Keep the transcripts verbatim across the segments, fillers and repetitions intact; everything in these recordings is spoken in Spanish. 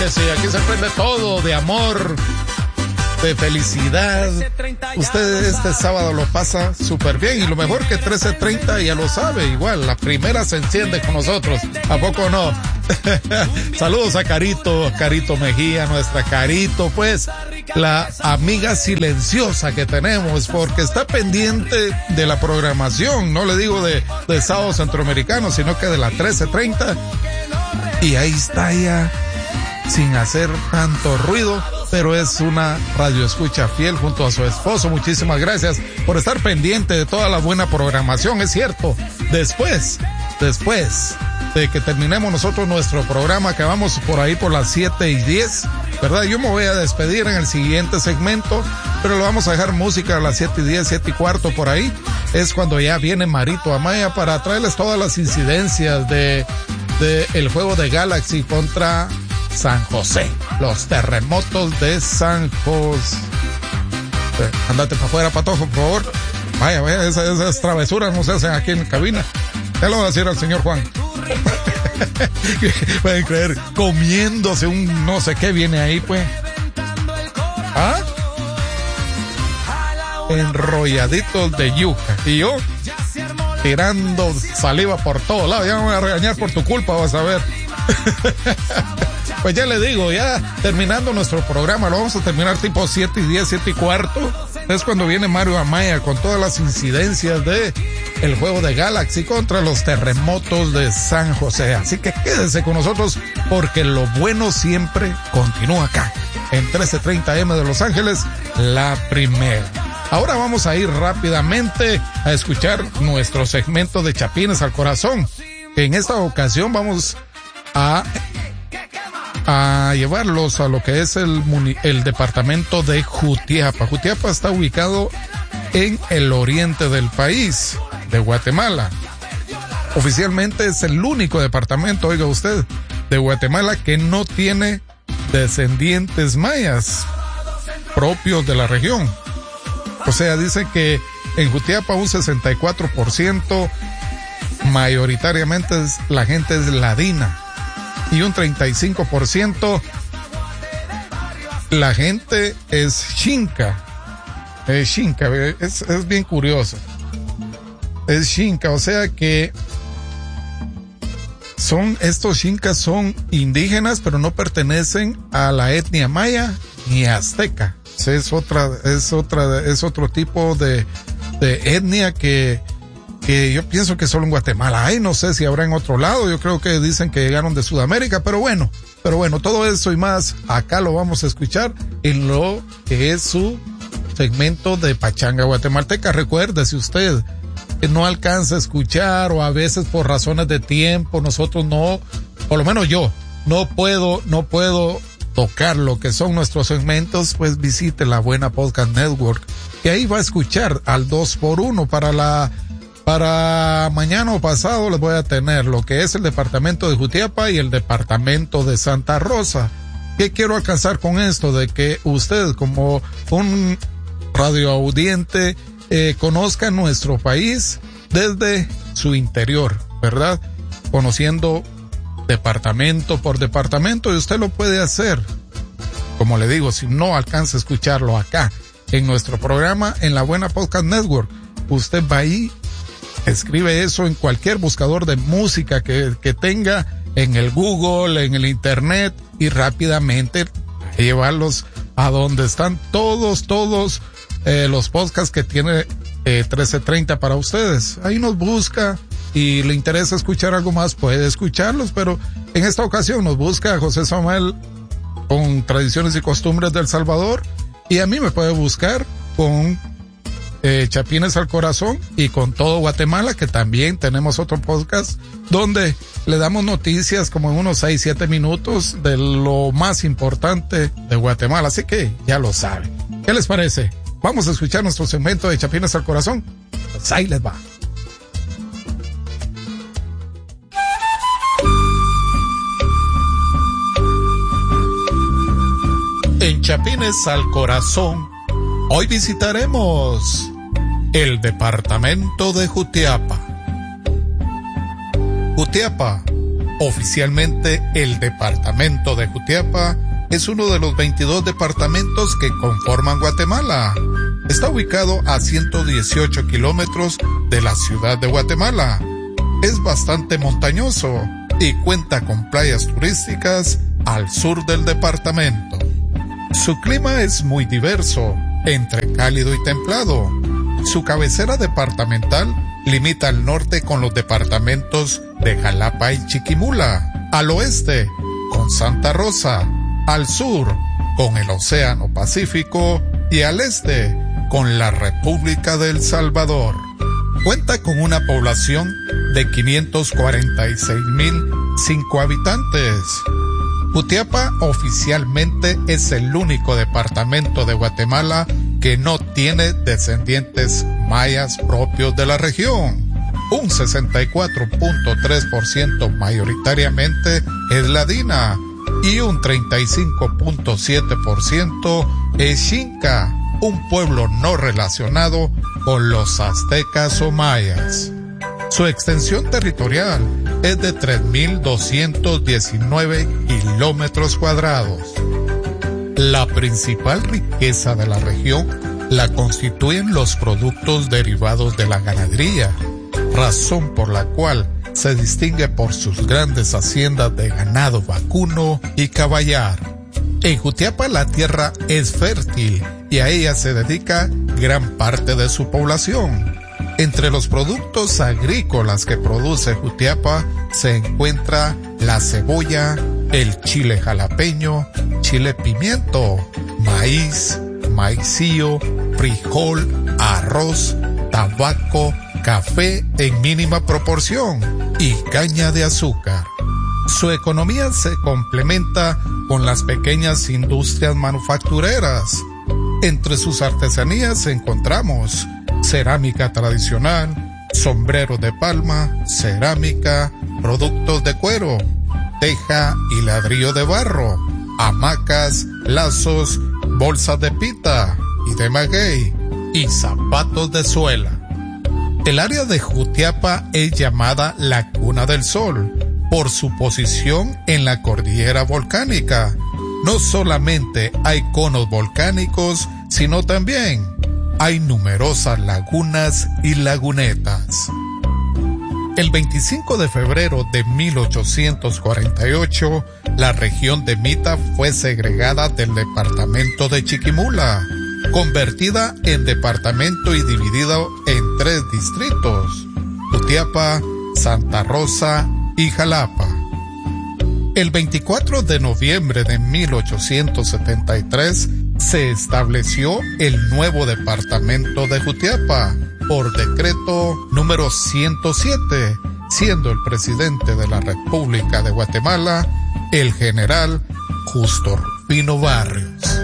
Sí, aquí se aprende todo de amor, de felicidad. Usted este sábado lo pasa súper bien y lo mejor que trece treinta ya lo sabe, igual, la primera se enciende con nosotros, ¿a poco no? Saludos a Carito, Carito Mejía, nuestra Carito, pues, la amiga silenciosa que tenemos, porque está pendiente de la programación, no le digo de, de sábado centroamericano, sino que de la trece treinta, y ahí está ella, sin hacer tanto ruido, pero es una radioescucha fiel junto a su esposo. Muchísimas gracias por estar pendiente de toda la buena programación. Es cierto, después, después de que terminemos nosotros nuestro programa, que vamos por ahí por las siete y diez, ¿verdad? Yo me voy a despedir en el siguiente segmento, pero le vamos a dejar música a las siete y diez, siete y cuarto por ahí. Es cuando ya viene Marito Amaya para traerles todas las incidencias de, de el juego de Galaxy contra San José, los terremotos de San José. Andate para afuera, Patojo, por favor. Vaya, vaya, esas, esas travesuras no se hacen aquí en la cabina. Ya lo voy a decir al señor Juan. Pueden creer, comiéndose un no sé qué viene ahí, pues. ¿Ah? Enrolladitos de yuca. Y yo, tirando saliva por todos lados. Ya me voy a regañar por tu culpa, vas a ver. Pues ya le digo, ya terminando nuestro programa, lo vamos a terminar tipo siete y diez, siete y cuarto. Es cuando viene Mario Amaya con todas las incidencias de el juego de Galaxy contra los terremotos de San José. Así que quédese con nosotros porque lo bueno siempre continúa acá, en trece treinta eme de Los Ángeles, la primera. Ahora vamos a ir rápidamente a escuchar nuestro segmento de Chapines al Corazón. En esta ocasión vamos a a llevarlos a lo que es el, el departamento de Jutiapa. Jutiapa está ubicado en el oriente del país, de Guatemala. Oficialmente es el único departamento, oiga usted, de Guatemala que no tiene descendientes mayas propios de la región. O sea, dice que en Jutiapa un sesenta y cuatro por ciento mayoritariamente es, la gente es ladina. Y un treinta y cinco por ciento la gente es xinca. Es xinca, es, es bien curioso. Es xinca, o sea que son, estos xincas son indígenas, pero no pertenecen a la etnia maya ni azteca. Es otra, es otra, es otro tipo de, de etnia que que yo pienso que solo en Guatemala hay, no sé si habrá en otro lado, yo creo que dicen que llegaron de Sudamérica, pero bueno, pero bueno, todo eso y más, acá lo vamos a escuchar en lo que es su segmento de Pachanga Guatemalteca. Recuérdese usted que no alcanza a escuchar o a veces por razones de tiempo, nosotros no, por lo menos yo, no puedo, no puedo tocar lo que son nuestros segmentos, pues visite la Buena Podcast Network, que ahí va a escuchar al dos por uno para la Para mañana o pasado les voy a tener lo que es el departamento de Jutiapa y el departamento de Santa Rosa. ¿Qué quiero alcanzar con esto? De que usted como un radioaudiente eh, conozca nuestro país desde su interior, ¿verdad? Conociendo departamento por departamento, y usted lo puede hacer. Como le digo, si no alcanza a escucharlo acá en nuestro programa en la Buena Podcast Network, usted va ahí, escribe eso en cualquier buscador de música que, que tenga en el Google, en el Internet, y rápidamente llevarlos a donde están todos, todos eh, los podcasts que tiene eh, trece treinta para ustedes. Ahí nos busca y le interesa escuchar algo más, puede escucharlos, pero en esta ocasión nos busca José Samuel con Tradiciones y Costumbres del Salvador, y a mí me puede buscar con Eh, Chapines al Corazón y con todo Guatemala, que también tenemos otro podcast donde le damos noticias como en unos seis, siete minutos de lo más importante de Guatemala, así que ya lo saben. ¿Qué les parece? Vamos a escuchar nuestro segmento de Chapines al Corazón. Pues ahí les va. En Chapines al Corazón, hoy visitaremos el departamento de Jutiapa. Jutiapa Oficialmente, el departamento de Jutiapa es uno de los veintidós departamentos que conforman Guatemala. Está ubicado a ciento dieciocho kilómetros de la ciudad de Guatemala. Es bastante montañoso y cuenta con playas turísticas al sur del departamento. Su clima es muy diverso, entre cálido y templado. Su cabecera departamental limita al norte con los departamentos de Jalapa y Chiquimula, al oeste con Santa Rosa, al sur con el Océano Pacífico y al este con la República de El Salvador. Cuenta con una población de quinientos cuarenta y seis mil cinco habitantes. Jutiapa oficialmente es el único departamento de Guatemala que no tiene descendientes mayas propios de la región. Un sesenta y cuatro punto tres por ciento mayoritariamente es ladina y un treinta y cinco punto siete por ciento es xinca, un pueblo no relacionado con los aztecas o mayas. Su extensión territorial es de tres mil doscientos diecinueve kilómetros cuadrados. La principal riqueza de la región la constituyen los productos derivados de la ganadería, razón por la cual se distingue por sus grandes haciendas de ganado vacuno y caballar. En Jutiapa la tierra es fértil y a ella se dedica gran parte de su población. Entre los productos agrícolas que produce Jutiapa se encuentra la cebolla, el chile jalapeño, chile pimiento, maíz, maicillo, frijol, arroz, tabaco, café en mínima proporción y caña de azúcar. Su economía se complementa con las pequeñas industrias manufactureras. Entre sus artesanías encontramos cerámica tradicional, sombrero de palma, cerámica, productos de cuero, teja y ladrillo de barro, hamacas, lazos, bolsas de pita y de maguey y zapatos de suela. El área de Jutiapa es llamada la Cuna del Sol por su posición en la cordillera volcánica. No solamente hay conos volcánicos, sino también hay numerosas lagunas y lagunetas. El veinticinco de febrero de mil ochocientos cuarenta y ocho, la región de Mita fue segregada del departamento de Chiquimula, convertida en departamento y dividido en tres distritos: Jutiapa, Santa Rosa y Jalapa. El veinticuatro de noviembre de mil ochocientos setenta y tres se estableció el nuevo departamento de Jutiapa por decreto número ciento siete, siendo el presidente de la República de Guatemala el general Justo Rufino Barrios.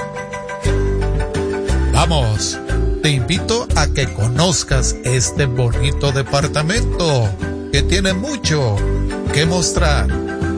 Vamos, te invito a que conozcas este bonito departamento que tiene mucho que mostrar.